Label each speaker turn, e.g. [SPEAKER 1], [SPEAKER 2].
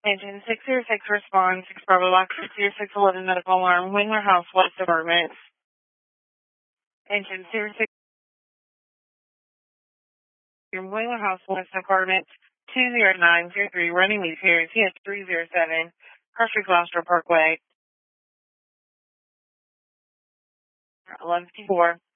[SPEAKER 1] Engine 606 responds, 6 Bravo Box 60611 medical alarm, Wingler House, West Apartments. Engine 06, your Wingler House, West Apartments, 20903, running lead here, TS 307, Perfect Gloucester Parkway, 1154.